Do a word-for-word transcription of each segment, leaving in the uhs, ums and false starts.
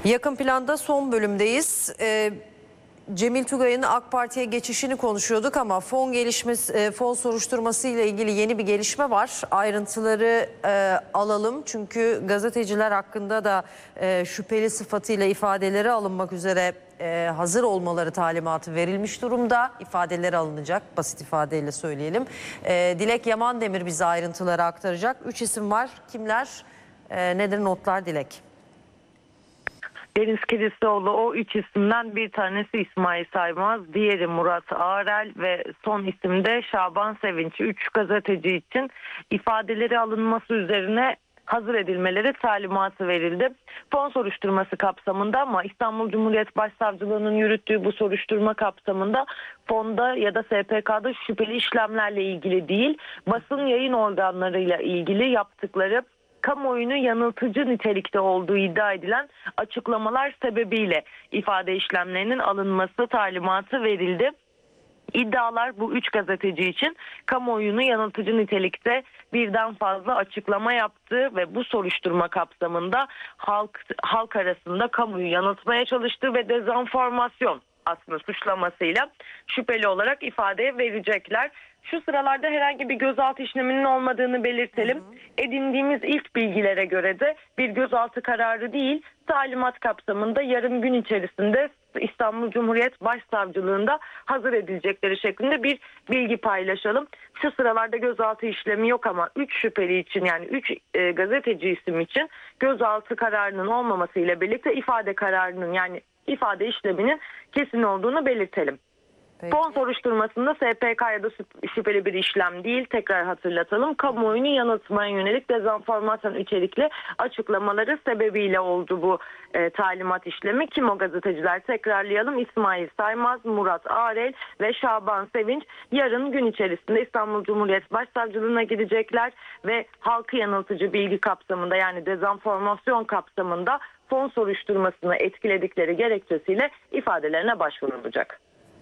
Yakın planda son bölümdeyiz. Ee, Cemil Tugay'ın AK Parti'ye geçişini konuşuyorduk ama fon gelişmesi, fon soruşturması ile ilgili yeni bir gelişme var. Ayrıntıları e, alalım çünkü gazeteciler hakkında da e, şüpheli sıfatıyla ifadeleri alınmak üzere e, hazır olmaları talimatı verilmiş durumda. İfadeleri alınacak, basit ifadeyle söyleyelim. E, Dilek Yamandemir bize ayrıntıları aktaracak. Üç isim var. Kimler? E, nedir notlar Dilek? Deniz Kilisoğlu, o üç isimden bir tanesi İsmail Saymaz, diğeri Murat Ağrel ve son isim de Şaban Sevinç. Üç gazeteci için ifadeleri alınması üzerine hazır edilmeleri talimatı verildi. Fon soruşturması kapsamında ama İstanbul Cumhuriyet Başsavcılığı'nın yürüttüğü bu soruşturma kapsamında fonda ya da S P K'da şüpheli işlemlerle ilgili değil, basın yayın organlarıyla ilgili yaptıkları kamuoyunu yanıltıcı nitelikte olduğu iddia edilen açıklamalar sebebiyle ifade işlemlerinin alınması talimatı verildi. İddialar bu üç gazeteci için kamuoyunu yanıltıcı nitelikte birden fazla açıklama yaptı ve bu soruşturma kapsamında halk halk arasında kamuoyu yanıltmaya çalıştı ve dezenformasyon aslında suçlamasıyla şüpheli olarak ifadeye verecekler. Şu sıralarda herhangi bir gözaltı işleminin olmadığını belirtelim. Hı hı. Edindiğimiz ilk bilgilere göre de bir gözaltı kararı değil, talimat kapsamında yarım gün içerisinde İstanbul Cumhuriyet Başsavcılığında hazır edilecekleri şeklinde bir bilgi paylaşalım. Şu sıralarda gözaltı işlemi yok ama üç şüpheli için, yani üç e, gazeteci isim için gözaltı kararının olmamasıyla birlikte ifade kararının, yani ifade işleminin kesin olduğunu belirtelim. Peki. Fon soruşturmasında S P K ya da şüpheli bir işlem değil, tekrar hatırlatalım. Kamuoyunu yanıltmaya yönelik dezenformasyon içerikli açıklamaları sebebiyle oldu bu e, talimat işlemi. Kim o gazeteciler? Tekrarlayalım. İsmail Saymaz, Murat Ağrel ve Şaban Sevinç yarın gün içerisinde İstanbul Cumhuriyet Başsavcılığına gidecekler ve halkı yanıltıcı bilgi kapsamında, yani dezenformasyon kapsamında fon soruşturmasını etkiledikleri gerekçesiyle ifadelerine başvurulacak.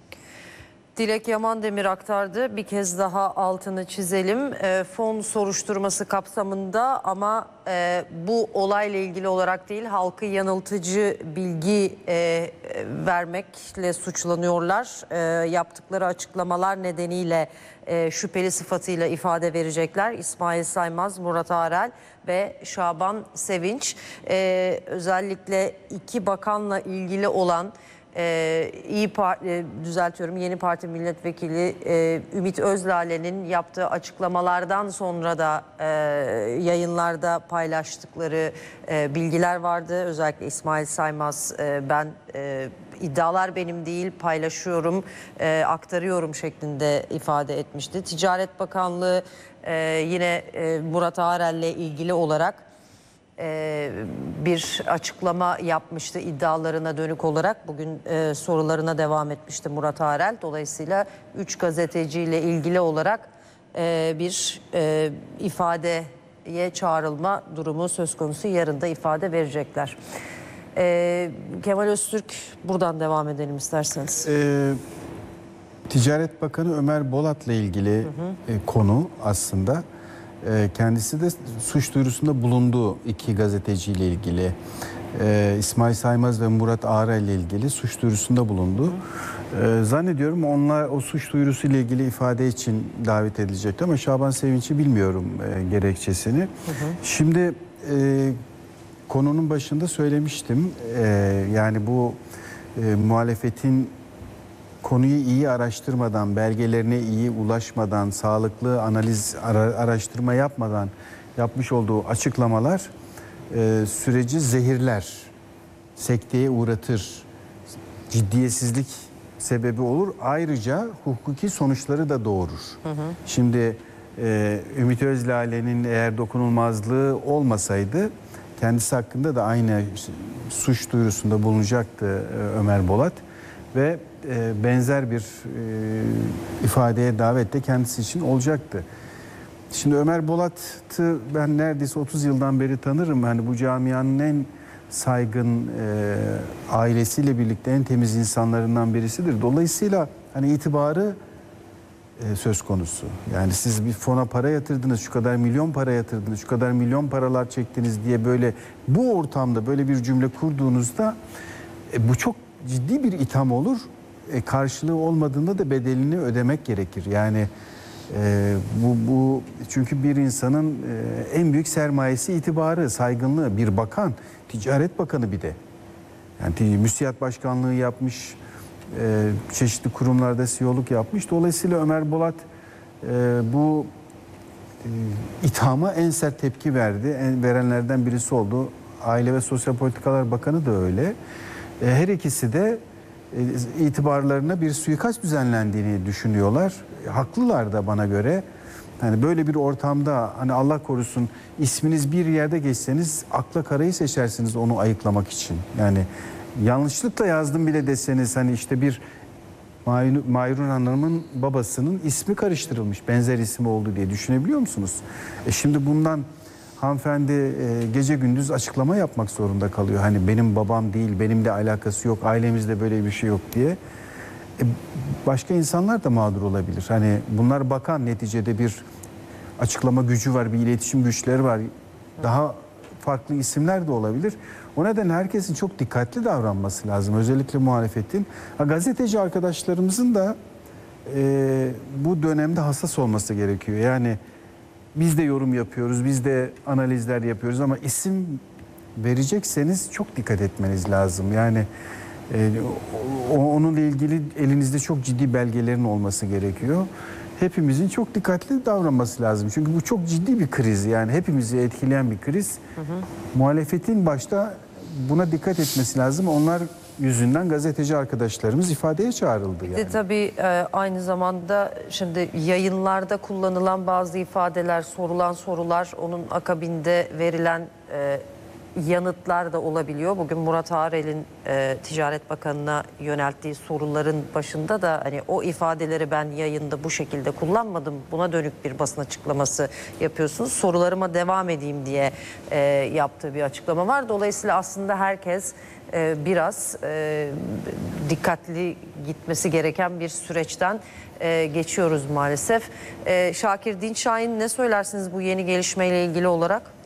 Dilek Yamandemir aktardı. Bir kez daha altını çizelim. E, fon soruşturması kapsamında ama e, bu olayla ilgili olarak değil, halkı yanıltıcı bilgi e, vermekle suçlanıyorlar. E, yaptıkları açıklamalar nedeniyle e, şüpheli sıfatıyla ifade verecekler. İsmail Saymaz, Murat Ağrel ve Şaban Sevinç. E, özellikle iki bakanla ilgili olan Ee, İyi Parti, e, düzeltiyorum, Yeni Parti Milletvekili e, Ümit Özlale'nin yaptığı açıklamalardan sonra da e, yayınlarda paylaştıkları e, bilgiler vardı. Özellikle İsmail Saymaz e, ben e, iddialar benim değil, paylaşıyorum, e, aktarıyorum şeklinde ifade etmişti. Ticaret Bakanlığı e, yine e, Murat Ağrel'le ilgili olarak Ee, bir açıklama yapmıştı iddialarına dönük olarak. Bugün e, sorularına devam etmişti Murat Ağrel. Dolayısıyla üç gazeteciyle ilgili olarak e, bir e, ifadeye çağrılma durumu söz konusu. Yarın da ifade verecekler. E, Kemal Öztürk, buradan devam edelim isterseniz. Ee, Ticaret Bakanı Ömer Bolat'la ilgili hı hı. E, konu aslında. Kendisi de suç duyurusunda bulunduğu iki gazeteciyle ilgili, ee, İsmail Saymaz ve Murat Ağrel ile ilgili suç duyurusunda bulundu. Ee, zannediyorum onlar o suç duyurusu ile ilgili ifade için davet edilecekti ama Şaban Sevinç'i bilmiyorum e, gerekçesini. Hı hı. Şimdi e, konunun başında söylemiştim. E, yani bu e, muhalefetin konuyu iyi araştırmadan, belgelerine iyi ulaşmadan, sağlıklı analiz, ara, araştırma yapmadan yapmış olduğu açıklamalar e, süreci zehirler, sekteye uğratır, ciddiyetsizlik sebebi olur. Ayrıca hukuki sonuçları da doğurur. Hı hı. Şimdi e, Ümit Özlale'nin eğer dokunulmazlığı olmasaydı kendisi hakkında da aynı suç duyurusunda bulunacaktı e, Ömer Bolat ve benzer bir ifadeye davet de kendisi için olacaktı. Şimdi Ömer Bolat'ı ben neredeyse otuz yıldan beri tanırım. Hani bu camianın en saygın, ailesiyle birlikte en temiz insanlarından birisidir. Dolayısıyla hani itibarı e, söz konusu. Yani siz bir fona para yatırdınız, şu kadar milyon para yatırdınız, şu kadar milyon paralar çektiniz diye böyle bu ortamda böyle bir cümle kurduğunuzda e, bu çok ciddi bir itham olur. E, karşılığı olmadığında da bedelini ödemek gerekir. Yani e, bu, bu çünkü bir insanın e, en büyük sermayesi itibarı, saygınlığı. Bir bakan, Ticaret Bakanı bir de. Yani müsiyat başkanlığı yapmış, e, çeşitli kurumlarda C E O'luk yapmış. Dolayısıyla Ömer Bolat e, bu e, ithama en sert tepki verdi. En verenlerden birisi oldu. Aile ve Sosyal Politikalar Bakanı da öyle. E, her ikisi de e, itibarlarına bir suikast düzenlendiğini düşünüyorlar. E, haklılar da bana göre. Yani böyle bir ortamda hani Allah korusun isminiz bir yerde geçseniz akla karayı seçersiniz onu ayıklamak için. Yani yanlışlıkla yazdım bile deseniz hani işte bir Mayrun Hanım'ın babasının ismi karıştırılmış, benzer isim oldu diye düşünebiliyor musunuz? E şimdi bundan hanımefendi e, gece gündüz açıklama yapmak zorunda kalıyor. Hani benim babam değil, benimle alakası yok, ailemizde böyle bir şey yok diye. E, başka insanlar da mağdur olabilir. Hani bunlar bakan, neticede bir açıklama gücü var, bir iletişim güçleri var. Daha farklı isimler de olabilir. O nedenle herkesin çok dikkatli davranması lazım. Özellikle muhalefetin. Ha, gazeteci arkadaşlarımızın da e, bu dönemde hassas olması gerekiyor. Yani biz de yorum yapıyoruz, biz de analizler yapıyoruz ama isim verecekseniz çok dikkat etmeniz lazım. Yani e, o, onunla ilgili elinizde çok ciddi belgelerin olması gerekiyor. Hepimizin çok dikkatli davranması lazım. Çünkü bu çok ciddi bir kriz. Yani hepimizi etkileyen bir kriz. Hı hı. Muhalefetin başta buna dikkat etmesi lazım. Onlar yüzünden gazeteci arkadaşlarımız ifadeye çağrıldı. Yani. Bir de tabii aynı zamanda şimdi yayınlarda kullanılan bazı ifadeler, sorulan sorular, onun akabinde verilen yanıtlar da olabiliyor. Bugün Murat Arel'in e, Ticaret Bakanı'na yönelttiği soruların başında da hani o ifadeleri ben yayında bu şekilde kullanmadım. Buna dönük bir basın açıklaması yapıyorsunuz. Sorularıma devam edeyim diye e, yaptığı bir açıklama var. Dolayısıyla aslında herkes e, biraz e, dikkatli gitmesi gereken bir süreçten e, geçiyoruz maalesef. E, Şakir Dinçayin, ne söylersiniz bu yeni gelişmeyle ilgili olarak?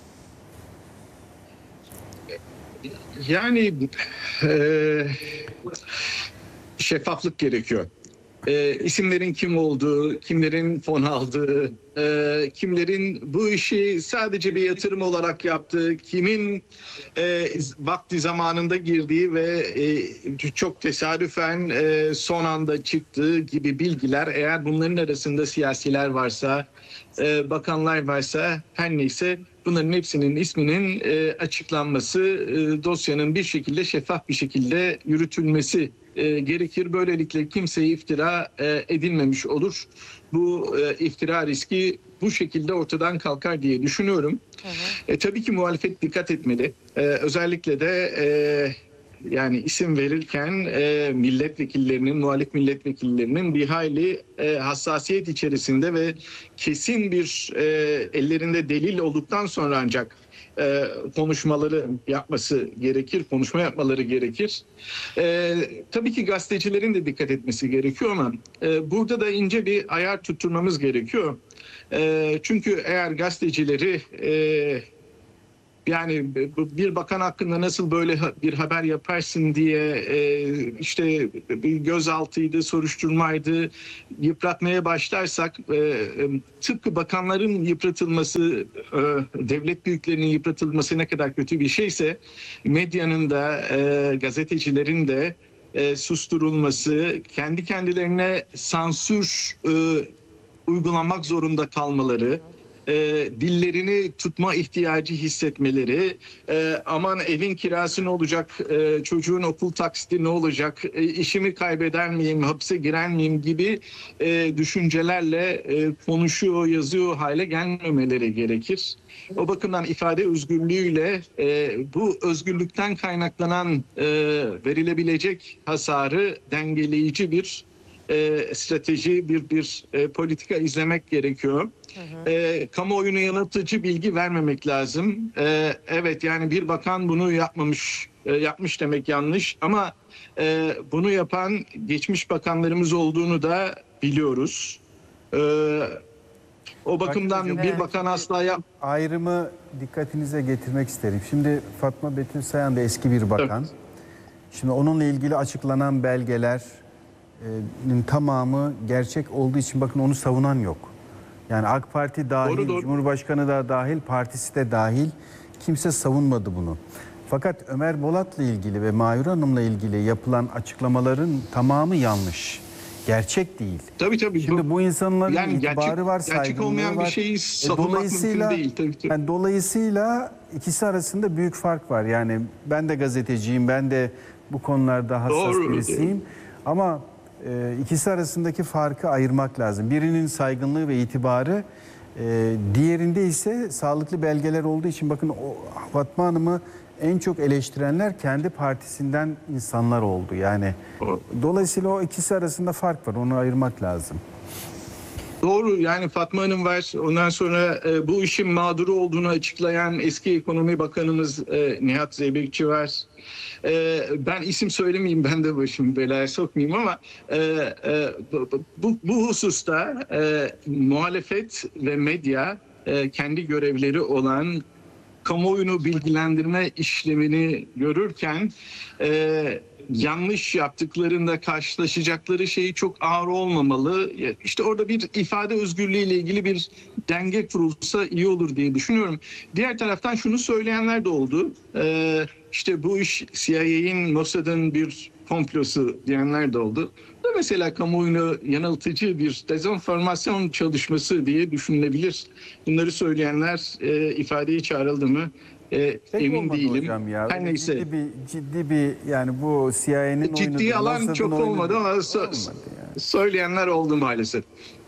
Yani e, şeffaflık gerekiyor. E, isimlerin kim olduğu, kimlerin fon aldığı, e, kimlerin bu işi sadece bir yatırım olarak yaptığı, kimin e, vakti zamanında girdiği ve e, çok tesadüfen e, son anda çıktığı gibi bilgiler, eğer bunların arasında siyasiler varsa, e, bakanlar varsa, her neyse bunların hepsinin isminin e, açıklanması, e, dosyanın bir şekilde şeffaf bir şekilde yürütülmesi e, gerekir. Böylelikle kimseye iftira e, edilmemiş olur. Bu e, iftira riski bu şekilde ortadan kalkar diye düşünüyorum. Hı hı. E, tabii ki muhalefet dikkat etmeli. E, özellikle de e, yani isim verirken e, milletvekillerinin, muhalif milletvekillerinin bir hayli e, hassasiyet içerisinde ve kesin bir e, ellerinde delil olduktan sonra ancak e, konuşmaları yapması gerekir, konuşma yapmaları gerekir. E, tabii ki gazetecilerin de dikkat etmesi gerekiyor ama e, burada da ince bir ayar tutturmamız gerekiyor. E, çünkü eğer gazetecileri e, yani bir bakan hakkında nasıl böyle bir haber yaparsın diye işte bir gözaltıydı, soruşturmaydı, yıpratmaya başlarsak tıpkı bakanların yıpratılması, devlet büyüklerinin yıpratılması ne kadar kötü bir şeyse medyanın da gazetecilerin de susturulması, kendi kendilerine sansür uygulamak zorunda kalmaları, E, dillerini tutma ihtiyacı hissetmeleri, e, aman evin kirası ne olacak, e, çocuğun okul taksiti ne olacak, e, işimi kaybeder miyim, hapse girer miyim gibi e, düşüncelerle e, konuşuyor, yazıyor hale gelmemeleri gerekir. O bakımdan ifade özgürlüğüyle e, bu özgürlükten kaynaklanan e, verilebilecek hasarı dengeleyici bir e, strateji, bir bir e, politika izlemek gerekiyor. Hı hı. E, kamuoyuna yanıltıcı bilgi vermemek lazım. E, evet, yani bir bakan bunu yapmamış, e, yapmış demek yanlış. Ama e, bunu yapan geçmiş bakanlarımız olduğunu da biliyoruz. E, o bakımdan Bakın, bir evet. bakan asla yap. Ayrımı dikkatinize getirmek isterim. Şimdi Fatma Betül Sayan da eski bir bakan. Evet. Şimdi onunla ilgili açıklanan belgelerin tamamı gerçek olduğu için bakın onu savunan yok. Yani AK Parti dahil, Doğru, doğru. Cumhurbaşkanı da dahil, partisi de dahil kimse savunmadı bunu. Fakat Ömer Bolat'la ilgili ve Mahur Hanım'la ilgili yapılan açıklamaların tamamı yanlış. Gerçek değil. Tabii tabii. Şimdi bu insanların Yani itibarı gerçek- var, gerçek saygınlığı olmayan bir var. şeyi E, savunmak dolayısıyla, mümkün değil, tabii, tabii. yani dolayısıyla ikisi arasında büyük fark var. Yani ben de gazeteciyim, ben de bu konularda hassas Doğru. birisiyim. Ama e, ikisi arasındaki farkı ayırmak lazım. Birinin saygınlığı ve itibarı, e, diğerinde ise sağlıklı belgeler olduğu için bakın o Fatma Hanım'ı en çok eleştirenler kendi partisinden insanlar oldu. Yani Doğru. dolayısıyla o ikisi arasında fark var. Onu ayırmak lazım. Doğru, yani Fatma Hanım var. Ondan sonra e, bu işin mağduru olduğunu açıklayan eski Ekonomi Bakanımız e, Nihat Zeybekçi var. E, ben isim söylemeyeyim, ben de başımı belaya sokmayayım ama e, e, bu, bu hususta e, muhalefet ve medya e, kendi görevleri olan kamuoyunu bilgilendirme işlemini görürken e, yanlış yaptıklarında karşılaşacakları şey çok ağır olmamalı. İşte orada bir ifade özgürlüğü ile ilgili bir denge kurulsa iyi olur diye düşünüyorum. Diğer taraftan şunu söyleyenler de oldu. E, işte bu iş C I A'nin, Mossad'ın bir komplosu diyenler de oldu. Bu da mesela kamuoyunu yanıltıcı bir dezenformasyon çalışması diye düşünülebilir. Bunları söyleyenler e, ifadeye çağrıldı mı e, Pek emin olmadı değilim. hocam ya. Her Öyle neyse. Ciddi bir, ciddi bir yani bu C I A'nin oynadığı, Ciddi alan Mossad'ın çok oynadığı- olmadı ama so- Olmadı yani. söyleyenler oldu maalesef.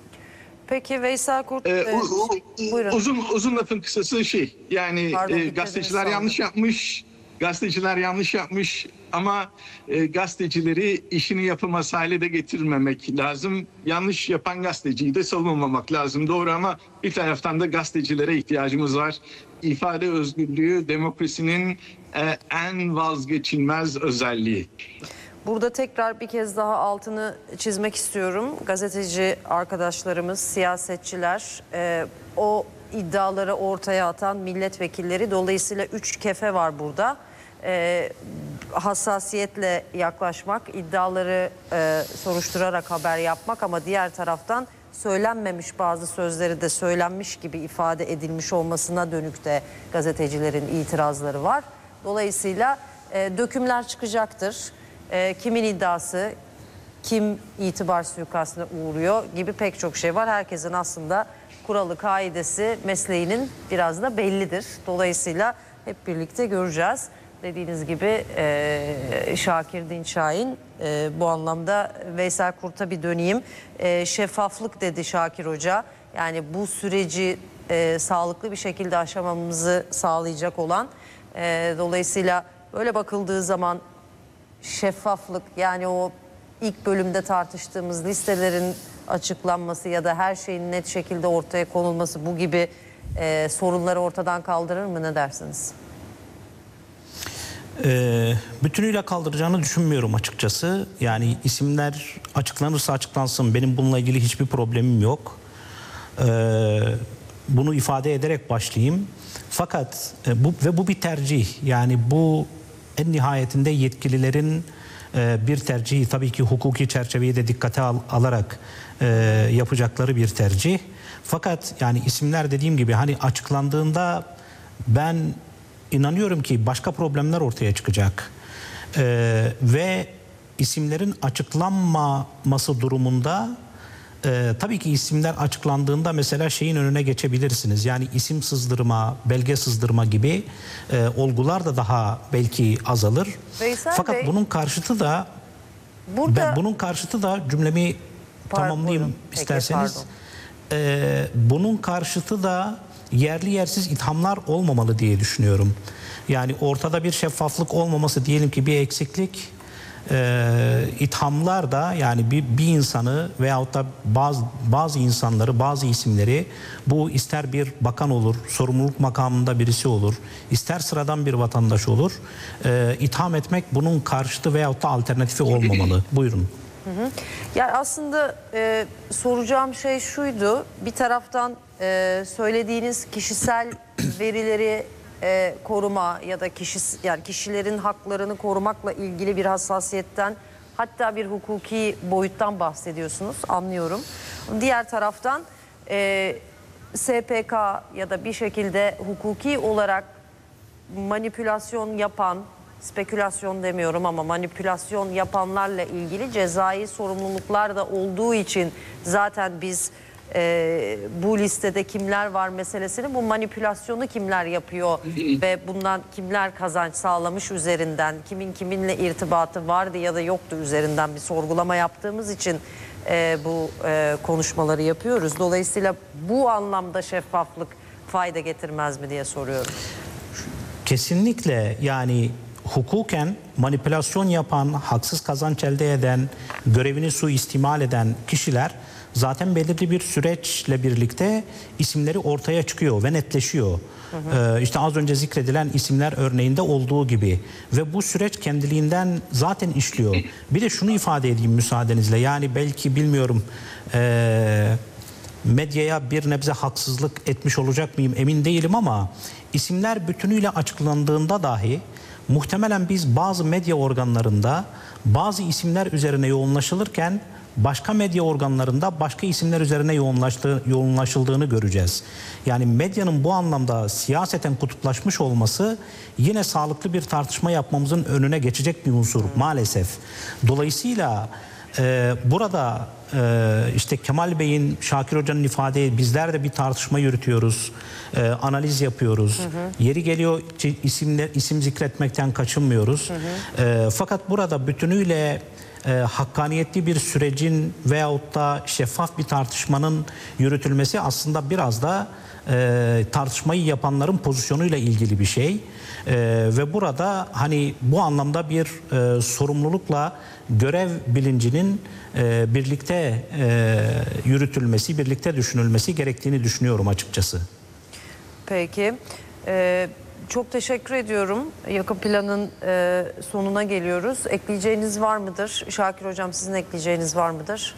Peki Veysel Kurt, Ee, e, u- u- buyurun. Uzun uzun lafın kısası şey. Yani Pardon, e, bitirdiniz gazeteciler sandım. yanlış yapmış. Gazeteciler yanlış yapmış ama e, gazetecileri işini yapamaz hale de getirmemek lazım. Yanlış yapan gazeteciyi de savunmamak lazım. Doğru ama bir taraftan da gazetecilere ihtiyacımız var. İfade özgürlüğü demokrasinin e, en vazgeçilmez özelliği. Burada tekrar bir kez daha altını çizmek istiyorum. Gazeteci arkadaşlarımız, siyasetçiler, e, o iddiaları ortaya atan milletvekilleri, dolayısıyla üç kefe var burada. E, hassasiyetle yaklaşmak, iddiaları e, soruşturarak haber yapmak ama diğer taraftan söylenmemiş bazı sözleri de söylenmiş gibi ifade edilmiş olmasına dönük de gazetecilerin itirazları var. Dolayısıyla e, dökümler çıkacaktır. E, kimin iddiası, kim itibar suikastına uğruyor gibi pek çok şey var. Herkesin aslında kuralı, kaidesi, mesleğinin biraz da bellidir. Dolayısıyla hep birlikte göreceğiz. Dediğiniz gibi e, Şakir Dinçayin, e, bu anlamda Veysel Kurt'a bir döneyim. E, şeffaflık dedi Şakir Hoca. Yani bu süreci e, sağlıklı bir şekilde aşamamızı sağlayacak olan. E, dolayısıyla böyle bakıldığı zaman şeffaflık, yani o ilk bölümde tartıştığımız listelerin açıklanması ya da her şeyin net şekilde ortaya konulması bu gibi e, sorunları ortadan kaldırır mı, ne dersiniz? Ee, bütünüyle kaldıracağını düşünmüyorum açıkçası. Yani isimler açıklanırsa açıklansın. Benim bununla ilgili hiçbir problemim yok. Ee, bunu ifade ederek başlayayım. Fakat e, bu ve bu bir tercih. Yani bu en nihayetinde yetkililerin e, bir tercihi, tabii ki hukuki çerçeveyi de dikkate al, alarak e, yapacakları bir tercih. Fakat yani isimler dediğim gibi hani açıklandığında ben İnanıyorum ki başka problemler ortaya çıkacak. Ee, ve isimlerin açıklanmaması durumunda e, tabii ki isimler açıklandığında mesela şeyin önüne geçebilirsiniz. Yani isim sızdırma, belge sızdırma gibi e, olgular da daha belki azalır. Veysel Fakat Bey, bunun karşıtı da burada ben bunun karşıtı da cümlemi Pardon, tamamlayayım buyurun. Peki, isterseniz. pardon. Ee, bunun karşıtı da yerli yersiz ithamlar olmamalı diye düşünüyorum. Yani ortada bir şeffaflık olmaması, diyelim ki bir eksiklik, e, ithamlar da yani bir, bir insanı veyahut da bazı, bazı insanları, bazı isimleri, bu ister bir bakan olur, sorumluluk makamında birisi olur, ister sıradan bir vatandaş olur, e, itham etmek bunun karşıtı veyahut da alternatifi olmamalı. Buyurun. Yani aslında e, soracağım şey şuydu. Bir taraftan e, söylediğiniz kişisel verileri e, koruma ya da kişi, yani kişilerin haklarını korumakla ilgili bir hassasiyetten, hatta bir hukuki boyuttan bahsediyorsunuz, anlıyorum. Diğer taraftan e, S P K ya da bir şekilde hukuki olarak manipülasyon yapan, spekülasyon demiyorum ama manipülasyon yapanlarla ilgili cezai sorumluluklar da olduğu için zaten biz e, bu listede kimler var meselesini, bu manipülasyonu kimler yapıyor ve bundan kimler kazanç sağlamış üzerinden, kimin kiminle irtibatı vardı ya da yoktu üzerinden bir sorgulama yaptığımız için e, bu e, konuşmaları yapıyoruz. Dolayısıyla bu anlamda şeffaflık fayda getirmez mi diye soruyorum. Kesinlikle, yani hukuken manipülasyon yapan, haksız kazanç elde eden, görevini suistimal eden kişiler zaten belirli bir süreçle birlikte isimleri ortaya çıkıyor ve netleşiyor. Hı hı. Ee, işte az önce zikredilen isimler örneğinde olduğu gibi ve bu süreç kendiliğinden zaten işliyor. Bir de şunu ifade edeyim müsaadenizle, yani belki bilmiyorum ee, medyaya bir nebze haksızlık etmiş olacak mıyım emin değilim ama isimler bütünüyle açıklandığında dahi muhtemelen biz bazı medya organlarında bazı isimler üzerine yoğunlaşılırken başka medya organlarında başka isimler üzerine yoğunlaştığı, yoğunlaşıldığını göreceğiz. Yani medyanın bu anlamda siyaseten kutuplaşmış olması yine sağlıklı bir tartışma yapmamızın önüne geçecek bir unsur maalesef. Dolayısıyla Ee, burada e, işte Kemal Bey'in, Şakir Hoca'nın ifade, bizler de bir tartışma yürütüyoruz, e, analiz yapıyoruz. Hı hı. Yeri geliyor isimler, isim zikretmekten kaçınmıyoruz. Hı hı. E, fakat burada bütünüyle e, hakkaniyetli bir sürecin veyahut da şeffaf bir tartışmanın yürütülmesi aslında biraz da e, tartışmayı yapanların pozisyonuyla ilgili bir şey. Ee, ve burada hani bu anlamda bir e, sorumlulukla görev bilincinin e, birlikte e, yürütülmesi, birlikte düşünülmesi gerektiğini düşünüyorum açıkçası. Peki. Ee, çok teşekkür ediyorum. Yakın planın e, sonuna geliyoruz. Ekleyeceğiniz var mıdır? Şakir Hocam, sizin ekleyeceğiniz var mıdır?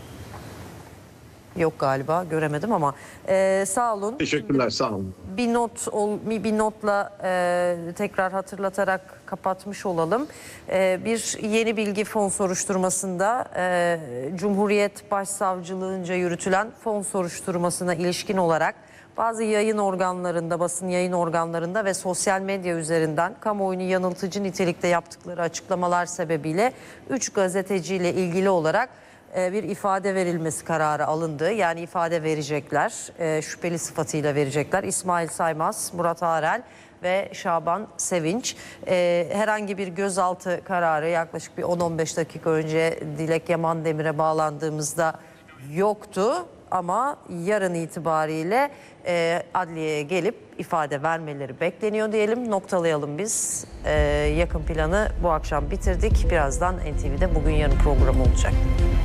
Yok galiba, göremedim ama ee, sağ olun. Teşekkürler, sağ olun. Bir not ol, bir notla e, tekrar hatırlatarak kapatmış olalım. E, bir yeni bilgi fon soruşturmasında e, Cumhuriyet Başsavcılığınca yürütülen fon soruşturmasına ilişkin olarak bazı yayın organlarında, basın yayın organlarında ve sosyal medya üzerinden kamuoyunu yanıltıcı nitelikte yaptıkları açıklamalar sebebiyle üç gazeteciyle ilgili olarak bir ifade verilmesi kararı alındı. Yani ifade verecekler, şüpheli sıfatıyla verecekler. İsmail Saymaz, Murat Arel ve Şaban Sevinç. Herhangi bir gözaltı kararı yaklaşık bir on on beş dakika önce Dilek Yaman Demir'e bağlandığımızda yoktu. Ama yarın itibariyle adliyeye gelip ifade vermeleri bekleniyor diyelim. Noktalayalım biz. Yakın planı bu akşam bitirdik. Birazdan N T V'de Bugün Yarın programı olacak.